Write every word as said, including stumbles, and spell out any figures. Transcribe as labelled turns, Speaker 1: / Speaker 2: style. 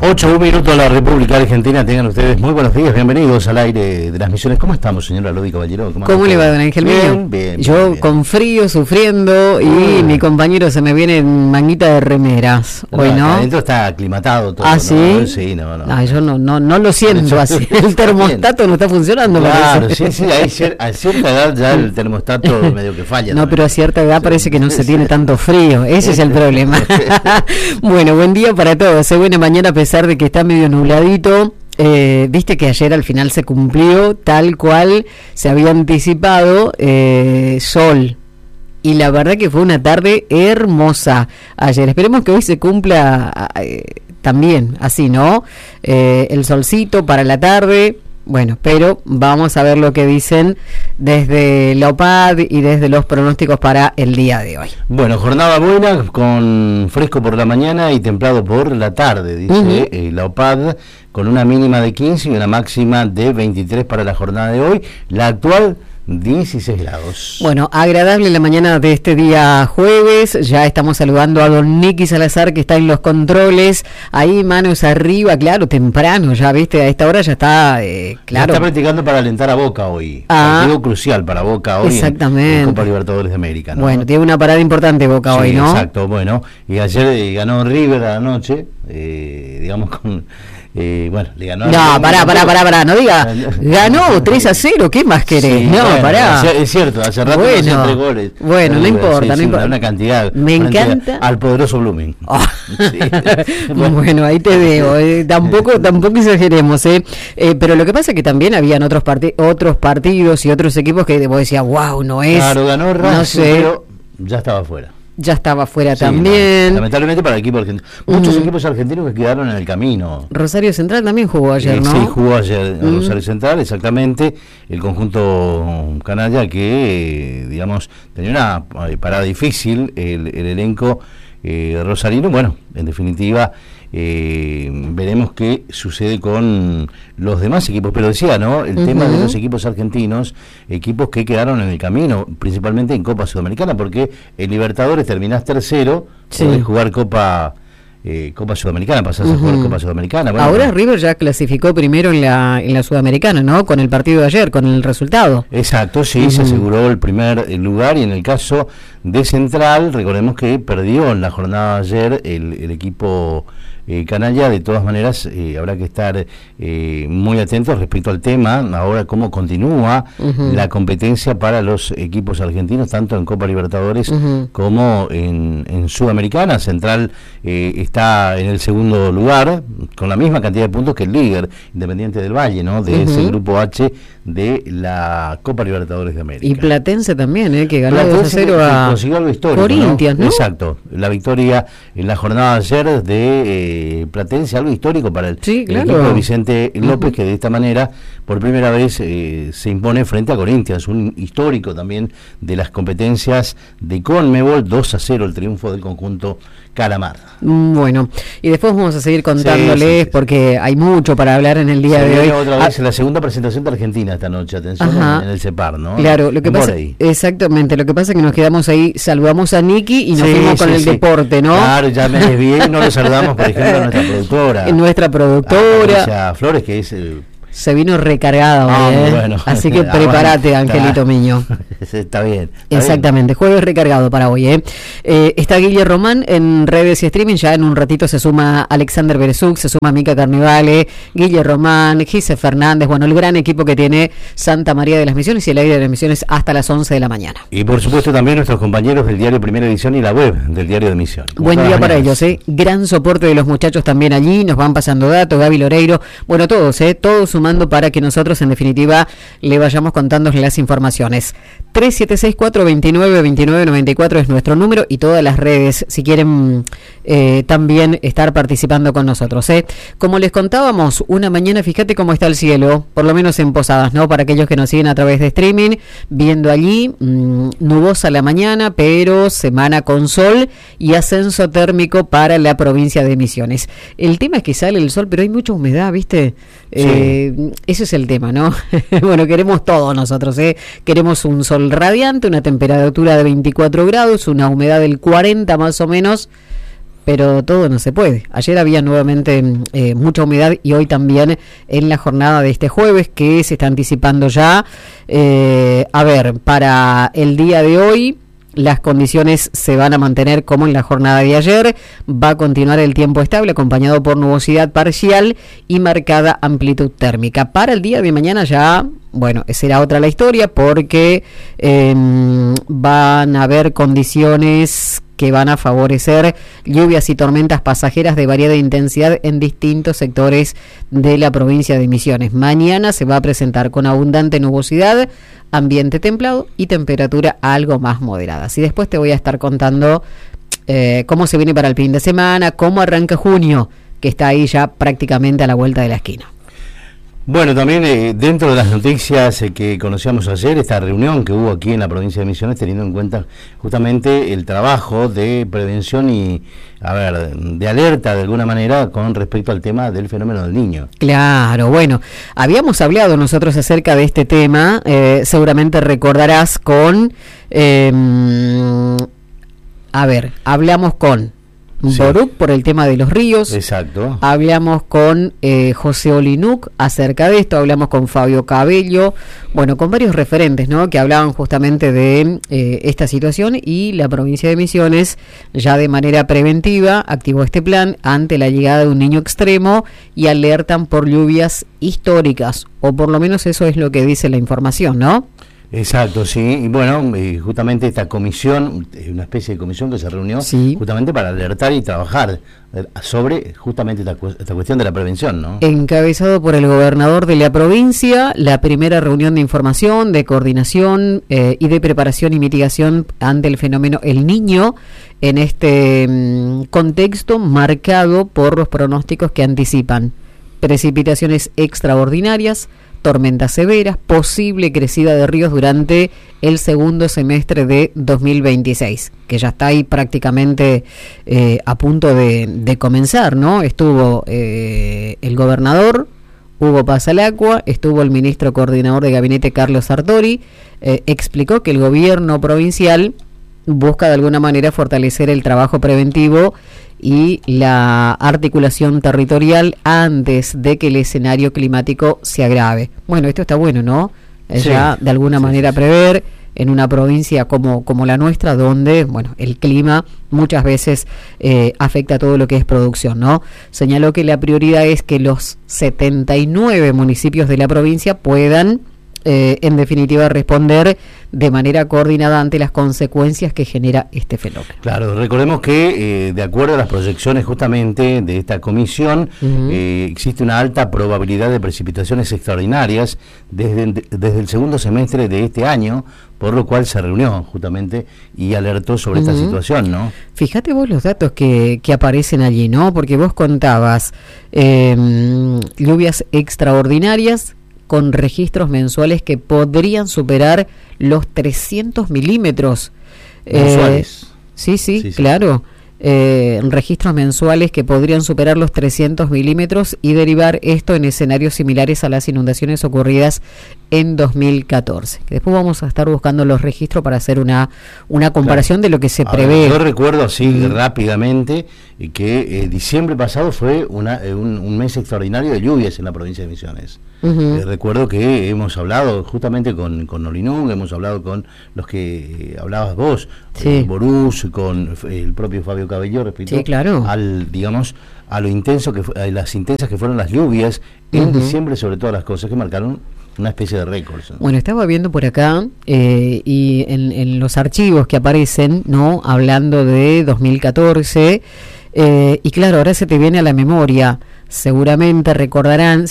Speaker 1: ocho, un minuto a la República Argentina. Tengan ustedes muy buenos días, bienvenidos al aire de las misiones. ¿Cómo estamos, señora Lodi Caballero?
Speaker 2: ¿Cómo, ¿Cómo le va, don Ángel Mío?
Speaker 1: Bien, bien.
Speaker 2: Yo
Speaker 1: bien, bien.
Speaker 2: con frío, sufriendo, y uh. mi compañero se me viene en manguita de remeras.
Speaker 1: No,
Speaker 2: Hoy no.
Speaker 1: Adentro está aclimatado todo.
Speaker 2: ¿Ah,
Speaker 1: ¿no?
Speaker 2: sí?
Speaker 1: Sí, no, no.
Speaker 2: Ah, yo no, no, no lo siento así. El termostato no está funcionando.
Speaker 1: Claro,
Speaker 2: parece.
Speaker 1: sí, sí, hay cier a cierta edad ya el termostato medio que falla.
Speaker 2: No,
Speaker 1: también.
Speaker 2: pero a cierta edad parece que no se tiene tanto frío. Ese es el problema. Bueno, buen día para todos. ¿eh? Buena mañana a pesar de que está medio nubladito. Eh, viste que ayer al final se cumplió tal cual se había anticipado, eh, sol. Y la verdad que fue una tarde hermosa ayer. Esperemos que hoy se cumpla eh, también así, ¿no? Eh, el solcito para la tarde. Bueno, pero vamos a ver lo que dicen desde la O P A D y desde los pronósticos para el día de hoy.
Speaker 1: Bueno, jornada buena, con fresco por la mañana y templado por la tarde, dice uh-huh. eh, la O P A D, con una mínima de quince y una máxima de veintitrés para la jornada de hoy. La actual, dieciséis grados.
Speaker 2: Bueno, agradable la mañana de este día jueves. Ya estamos saludando a don Nicky Salazar, que está en los controles. Ahí manos arriba, claro, temprano, ya viste, a esta hora ya está, eh, claro.
Speaker 1: Ya está practicando para alentar a Boca hoy.
Speaker 2: Ah,
Speaker 1: partido crucial para Boca hoy.
Speaker 2: exactamente.
Speaker 1: En, en Copa Libertadores de América, ¿no?
Speaker 2: Bueno, tiene una parada importante Boca
Speaker 1: sí,
Speaker 2: hoy, ¿no?
Speaker 1: Exacto, bueno. Y ayer eh, ganó River a la noche, eh, digamos con... Eh, bueno, le ganó.
Speaker 2: No, pará, pará, pará, pará, no diga. Ganó tres a cero, ¿qué más querés?
Speaker 1: Sí,
Speaker 2: no,
Speaker 1: bueno,
Speaker 2: pará.
Speaker 1: Es cierto, hace rato
Speaker 2: bueno,
Speaker 1: no hacían tres goles.
Speaker 2: Bueno, no, no importa,
Speaker 1: sí,
Speaker 2: no
Speaker 1: sí,
Speaker 2: importa.
Speaker 1: Una cantidad.
Speaker 2: Me encanta.
Speaker 1: Al poderoso Blooming.
Speaker 2: Oh.
Speaker 1: Sí.
Speaker 2: Bueno. bueno, ahí te veo. Eh, tampoco, tampoco exageremos, ¿eh? eh. Pero lo que pasa es que también habían otros, part otros partidos y otros equipos que vos decías, wow, no es.
Speaker 1: Claro, ganó Racing,
Speaker 2: no sé.
Speaker 1: pero ya estaba fuera.
Speaker 2: Ya estaba fuera
Speaker 1: sí,
Speaker 2: también.
Speaker 1: No, lamentablemente para el equipo argentino. Muchos mm. equipos argentinos que quedaron en el camino.
Speaker 2: Rosario Central también jugó ayer,
Speaker 1: eh,
Speaker 2: ¿no?
Speaker 1: Sí, jugó ayer en
Speaker 2: mm.
Speaker 1: Rosario Central, exactamente. El conjunto canalla que, eh, digamos, tenía una parada difícil, el, el elenco eh, rosarino. Bueno, en definitiva, eh, veremos qué sucede con los demás equipos. Pero decía, ¿no? El uh-huh. tema de los equipos argentinos, equipos que quedaron en el camino, principalmente en Copa Sudamericana, porque en Libertadores terminás tercero, sí. podés jugar Copa eh, Copa Sudamericana, pasás uh-huh. a jugar Copa Sudamericana. Bueno,
Speaker 2: ahora
Speaker 1: bueno.
Speaker 2: River ya clasificó primero en la en la Sudamericana, ¿no? Con el partido de ayer, con el resultado.
Speaker 1: Exacto, sí, uh-huh. se aseguró el primer lugar. Y en el caso de Central, recordemos que perdió en la jornada de ayer el, el equipo eh, canalla. De todas maneras, eh, habrá que estar eh, muy atentos respecto al tema, ahora cómo continúa uh-huh. la competencia para los equipos argentinos, tanto en Copa Libertadores uh-huh. como en, en Sudamericana. Central eh, está en el segundo lugar, con la misma cantidad de puntos que el líder, Independiente del Valle, ¿no? De uh-huh. ese grupo H de la Copa Libertadores de América.
Speaker 2: Y Platense también, ¿eh? Que ganó dos a cero a
Speaker 1: consiguió algo histórico,
Speaker 2: Corinthians, ¿no?
Speaker 1: ¿no? Exacto, la victoria en la jornada de ayer de eh, Platense, algo histórico para el,
Speaker 2: sí, claro.
Speaker 1: el equipo de Vicente López, uh-huh. que de esta manera, por primera vez, eh, se impone frente a Corinthians, un histórico también de las competencias de Conmebol. Dos a cero el triunfo del conjunto Calamar.
Speaker 2: Bueno, y después vamos a seguir contándoles, sí, sí, sí, porque hay mucho para hablar en el día
Speaker 1: se
Speaker 2: de hoy.
Speaker 1: Otra vez ah, la segunda presentación de Argentina esta noche, atención, en, en el CEPAR, ¿no?
Speaker 2: Claro, lo que pasa, exactamente, lo que pasa es que nos quedamos ahí, saludamos a Nicky y nos sí, fuimos con sí, el sí. deporte, ¿no?
Speaker 1: Claro, ya me desvié, no lo saludamos, por ejemplo, a nuestra productora.
Speaker 2: Nuestra productora.
Speaker 1: A Flores, que es... Eh,
Speaker 2: se vino recargada hoy,
Speaker 1: ah,
Speaker 2: ¿eh?
Speaker 1: Bueno.
Speaker 2: Así que prepárate, ah, bueno, Angelito Miño.
Speaker 1: Está bien. Está
Speaker 2: Exactamente,
Speaker 1: bien.
Speaker 2: Jueves recargado para hoy, ¿eh? Eh, está Guille Román en redes y streaming, ya en un ratito se suma Alexander Beresuk, se suma Mica Carnevale, Guille Román, Gise Fernández, bueno, el gran equipo que tiene Santa María de las Misiones y el aire de las Misiones hasta las once de la mañana.
Speaker 1: Y por supuesto también nuestros compañeros del diario Primera Edición y la web del diario de Misiones.
Speaker 2: Buen día para ellos, ¿eh? Gran soporte de los muchachos también allí, nos van pasando datos, Gaby Loreiro, bueno, todos, ¿eh? Todos sumando para que nosotros en definitiva le vayamos contando las informaciones. Tres siete seis cuatro dos nueve dos nueve nueve cuatro es nuestro número y todas las redes si quieren eh, también estar participando con nosotros, ¿eh? Como les contábamos, una mañana, fíjate cómo está el cielo, por lo menos en Posadas, ¿no? Para aquellos que nos siguen a través de streaming, viendo allí, mmm, nubosa la mañana, pero semana con sol y ascenso térmico para la provincia de Misiones. El tema es que sale el sol, pero hay mucha humedad, ¿viste? Sí. Eh, ese es el tema, ¿no? Bueno, queremos todo nosotros, ¿eh? Queremos un sol radiante, una temperatura de veinticuatro grados, una humedad del cuarenta más o menos, pero todo no se puede. Ayer había nuevamente eh, mucha humedad y hoy también en la jornada de este jueves, que se está anticipando ya. Eh, a ver, para el día de hoy las condiciones se van a mantener como en la jornada de ayer. Va a continuar el tiempo estable, acompañado por nubosidad parcial y marcada amplitud térmica. Para el día de mañana ya, bueno, será otra la historia, porque eh, van a haber condiciones que van a favorecer lluvias y tormentas pasajeras de variada intensidad en distintos sectores de la provincia de Misiones. Mañana se va a presentar con abundante nubosidad, ambiente templado y temperatura algo más moderada. Así después te voy a estar contando eh, cómo se viene para el fin de semana, cómo arranca junio, que está ahí ya prácticamente a la vuelta de la esquina.
Speaker 1: Bueno, también eh, dentro de las noticias eh, que conocíamos ayer, esta reunión que hubo aquí en la provincia de Misiones, teniendo en cuenta justamente el trabajo de prevención y, a ver, de alerta de alguna manera con respecto al tema del fenómeno del niño.
Speaker 2: Claro, bueno, habíamos hablado nosotros acerca de este tema, eh, seguramente recordarás con, eh, a ver, hablamos con Sí. Boruc por el tema de los ríos.
Speaker 1: Exacto.
Speaker 2: Hablamos con eh, José Olinuc acerca de esto, hablamos con Fabio Cabello, bueno, con varios referentes, ¿no?, que hablaban justamente de eh, esta situación, y la provincia de Misiones ya de manera preventiva activó este plan ante la llegada de un niño extremo y alertan por lluvias históricas, o por lo menos eso es lo que dice la información, ¿no?
Speaker 1: Exacto, sí, y bueno, eh, justamente esta comisión, una especie de comisión que se reunió sí. justamente para alertar y trabajar sobre justamente esta, esta cuestión de la prevención, ¿no?
Speaker 2: Encabezado por el gobernador de la provincia, la primera reunión de información, de coordinación eh, y de preparación y mitigación ante el fenómeno El Niño, en este mm, contexto marcado por los pronósticos que anticipan precipitaciones extraordinarias, tormentas severas, posible crecida de ríos durante el segundo semestre de dos mil veintiséis, que ya está ahí prácticamente eh, a punto de, de comenzar, ¿no? Estuvo eh, el gobernador Hugo Pasalacqua, estuvo el ministro coordinador de gabinete Carlos Sartori, eh, explicó que el gobierno provincial busca de alguna manera fortalecer el trabajo preventivo y la articulación territorial antes de que el escenario climático se agrave. Bueno, esto está bueno, ¿no? Sí, ya de alguna sí, manera sí, prever en una provincia como, como la nuestra, donde, bueno, el clima muchas veces eh, afecta a todo lo que es producción, ¿no? Señaló que la prioridad es que los setenta y nueve municipios de la provincia puedan Eh, en definitiva responder de manera coordinada ante las consecuencias que genera este fenómeno.
Speaker 1: Claro, recordemos que eh, de acuerdo a las proyecciones justamente de esta comisión, uh-huh. eh, existe una alta probabilidad de precipitaciones extraordinarias desde, desde el segundo semestre de este año, por lo cual se reunió justamente y alertó sobre uh-huh. esta situación, ¿no?
Speaker 2: Fíjate vos los datos que, que aparecen allí, ¿no? Porque vos contabas eh, lluvias extraordinarias con registros mensuales que podrían superar los trescientos milímetros.
Speaker 1: Mensuales.
Speaker 2: Eh, sí, sí,
Speaker 1: sí, sí,
Speaker 2: claro. Eh, registros mensuales que podrían superar los trescientos milímetros y derivar esto en escenarios similares a las inundaciones ocurridas en dos mil catorce. Que después vamos a estar buscando los registros para hacer una, una comparación claro. de lo que se a prevé.
Speaker 1: Ver, yo recuerdo así mm. rápidamente que eh, diciembre pasado fue una, eh, un, un mes extraordinario de lluvias en la provincia de Misiones. Uh-huh. Eh, recuerdo que hemos hablado justamente con, con Olinung, hemos hablado con los que eh, hablabas vos,
Speaker 2: sí.
Speaker 1: eh, Borús, con eh, el propio Fabio Cabello, respecto
Speaker 2: sí, claro.
Speaker 1: al, digamos, a lo intenso que a las intensas que fueron las lluvias en uh-huh. diciembre, sobre todas las cosas que marcaron una especie de récord. ¿No?
Speaker 2: Bueno, estaba viendo por acá eh, y en, en los archivos que aparecen, ¿no? Hablando de dos mil catorce, eh, y claro, ahora se te viene a la memoria, seguramente recordarán.